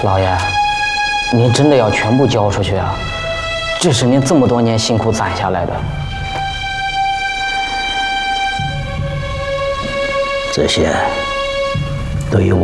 老爷，您真的要全部交出去啊？这是您这么多年辛苦攒下来的。 这些对于我